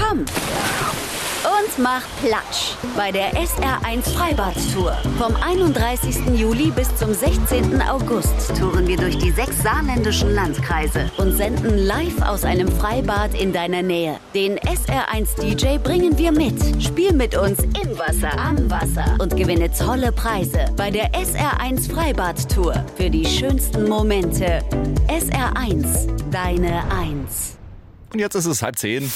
Komm und mach Platsch bei der SR1 Freibad-Tour. Vom 31. Juli bis zum 16. August touren wir durch die 6 saarländischen Landkreise und senden live aus einem Freibad in deiner Nähe. Den SR1-DJ bringen wir mit. Spiel mit uns im Wasser, am Wasser und gewinne tolle Preise bei der SR1 Freibad-Tour. Für die schönsten Momente. SR1, deine 1. Und jetzt ist es 9:30.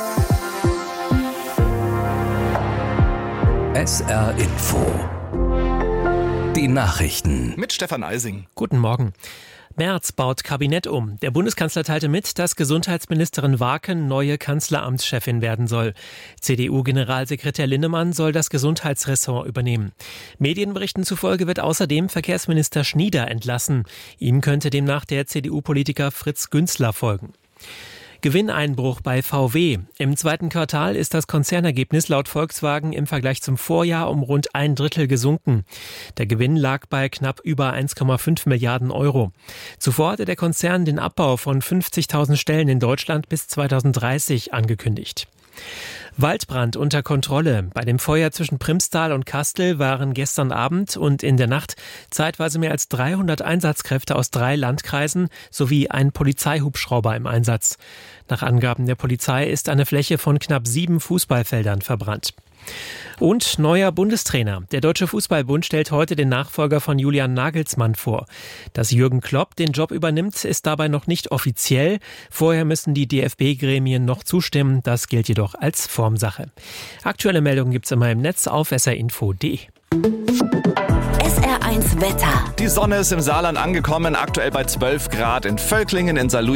SR Info. Die Nachrichten. Mit Stefan Eising. Guten Morgen. Merz baut Kabinett um. Der Bundeskanzler teilte mit, dass Gesundheitsministerin Warken neue Kanzleramtschefin werden soll. CDU-Generalsekretär Linnemann soll das Gesundheitsressort übernehmen. Medienberichten zufolge wird außerdem Verkehrsminister Schnieder entlassen. Ihm könnte demnach der CDU-Politiker Fritz Günzler folgen. Gewinneinbruch bei VW. Im zweiten Quartal ist das Konzernergebnis laut Volkswagen im Vergleich zum Vorjahr um rund 1/3 gesunken. Der Gewinn lag bei knapp über 1,5 Milliarden Euro. Zuvor hatte der Konzern den Abbau von 50.000 Stellen in Deutschland bis 2030 angekündigt. Waldbrand unter Kontrolle. Bei dem Feuer zwischen Primstal und Kastel waren gestern Abend und in der Nacht zeitweise mehr als 300 Einsatzkräfte aus 3 Landkreisen sowie ein Polizeihubschrauber im Einsatz. Nach Angaben der Polizei ist eine Fläche von knapp 7 Fußballfeldern verbrannt. Und neuer Bundestrainer. Der Deutsche Fußballbund stellt heute den Nachfolger von Julian Nagelsmann vor. Dass Jürgen Klopp den Job übernimmt, ist dabei noch nicht offiziell. Vorher müssen die DFB-Gremien noch zustimmen. Das gilt jedoch als Formsache. Aktuelle Meldungen gibt's immer im Netz auf srinfo.de. SR1 Wetter. Die Sonne ist im Saarland angekommen, aktuell bei 12 Grad in Völklingen, in Saarlouis